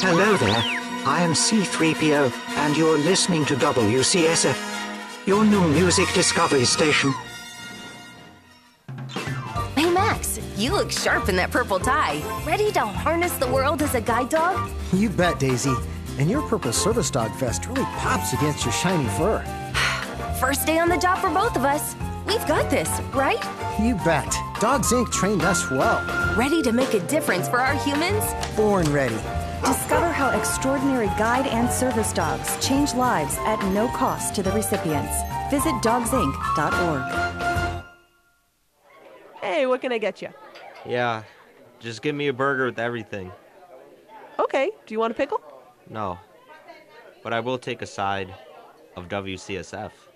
Hello there. I am C3PO, and you're listening to WCSF, your new music discovery station. Hey, Max, you look sharp in that purple tie. Ready to harness the world as a guide dog? You bet, Daisy. And your purple service dog vest really pops against your shiny fur. First day on the job for both of us. We've got this, right? You bet. Dogs Inc. trained us well. Ready to make a difference for our humans? Born ready. Discover how extraordinary guide and service dogs change lives at no cost to the recipients. Visit dogsinc.org. Hey, what can I get you? Yeah, just give me a burger with everything. Okay, do you want a pickle? No, but I will take a side of WCSF.